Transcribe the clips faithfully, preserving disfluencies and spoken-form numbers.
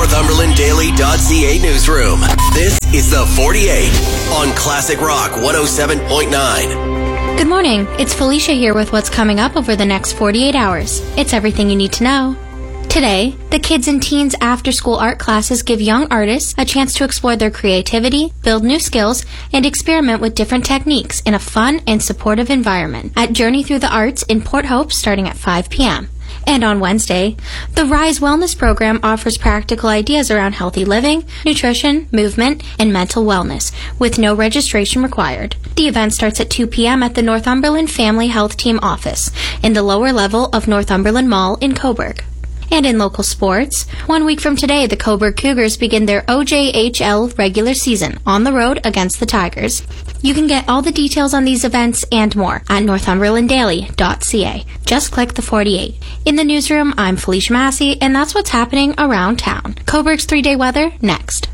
Northumberland Daily dot C A newsroom. This is the forty-eight on Classic Rock one oh seven point nine. Good morning. It's Felicia here with what's coming up over the next forty-eight hours. It's everything you need to know. Today, the kids and teens after-school art classes give young artists a chance to explore their creativity, build new skills, and experiment with different techniques in a fun and supportive environment at Journey Through the Arts in Port Hope starting at five p.m. And on Wednesday, the Rise Wellness Program offers practical ideas around healthy living, nutrition, movement, and mental wellness, with no registration required. The event starts at two p.m. at the Northumberland Family Health Team office in the lower level of Northumberland Mall in Coburg. And in local sports, one week from today, the Coburg Cougars begin their O J H L regular season on the road against the Tigers. You can get all the details on these events and more at Northumberland Daily dot C A. Just click the forty-eight. In the newsroom, I'm Felicia Massey, and that's what's happening around town. Coburg's three-day weather next.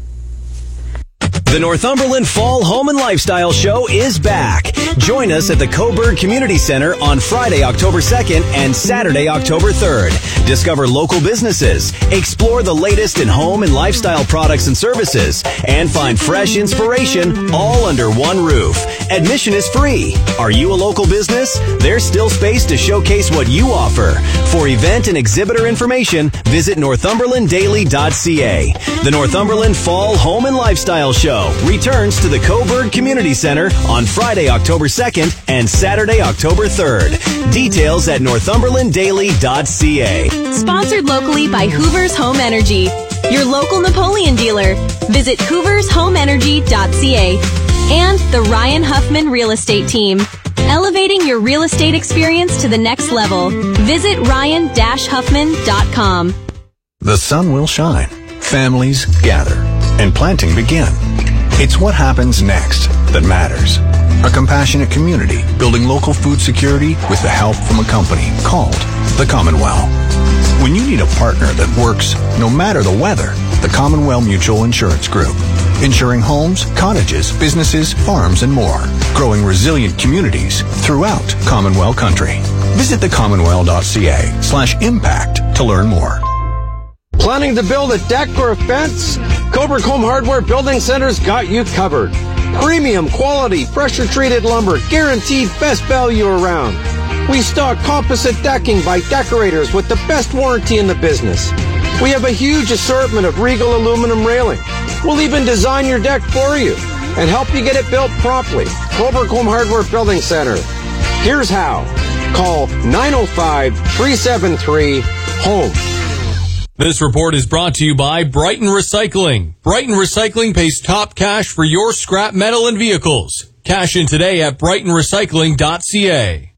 The Northumberland Fall Home and Lifestyle Show is back. Join us at the Coburg Community Center on Friday, October second and Saturday, October third. Discover local businesses, explore the latest in home and lifestyle products and services, and find fresh inspiration all under one roof. Admission is free. Are you a local business? There's still space to showcase what you offer. For event and exhibitor information, visit Northumberland Daily dot C A. The Northumberland Fall Home and Lifestyle Show returns to the Coburg Community Center on Friday, October second and Saturday, October third. Details at Northumberland Daily dot C A. Sponsored locally by Hoover's Home Energy, your local Napoleon dealer. Visit Hoovers Home Energy dot C A. And the Ryan Huffman Real Estate Team, elevating your real estate experience to the next level. Visit Ryan Huffman dot com. The sun will shine, families gather, and planting begin. It's what happens next that matters. A compassionate community building local food security with the help from a company called the Commonwealth. When you need a partner that works no matter the weather, the Commonwealth Mutual Insurance Group. Insuring homes, cottages, businesses, farms, and more. Growing resilient communities throughout Commonwealth country. Visit the commonwealth dot C A slash impact to learn more. Planning to build a deck or a fence? Coburg Home Hardware Building Center's got you covered. Premium quality, pressure-treated lumber, guaranteed best value around. We stock composite decking by Decorators with the best warranty in the business. We have a huge assortment of Regal aluminum railing. We'll even design your deck for you and help you get it built properly. Coburg Home Hardware Building Center. Here's how. Call nine oh five, three seven three, HOME. This report is brought to you by Brighton Recycling. Brighton Recycling pays top cash for your scrap metal and vehicles. Cash in today at Brighton Recycling dot C A.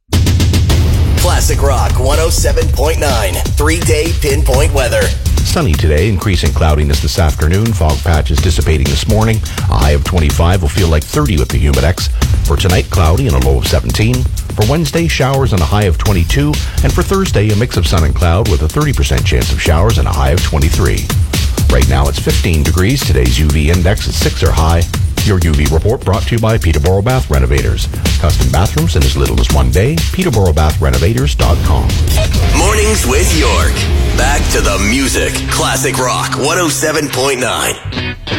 Classic Rock one oh seven point nine. Three-day pinpoint weather. Sunny today, increasing cloudiness this afternoon. Fog patches dissipating this morning. A high of twenty-five will feel like thirty with the Humidex. For tonight, cloudy and a low of seventeen. For Wednesday, showers and a high of twenty-two. And for Thursday, a mix of sun and cloud with a thirty percent chance of showers and a high of twenty-three. Right now, it's fifteen degrees. Today's U V index is six or high. Your U V report brought to you by Peterborough Bath Renovators. Custom bathrooms in as little as one day. Peterborough Bath Renovators dot com. Mornings with York. Back to the music. Classic Rock one oh seven point nine.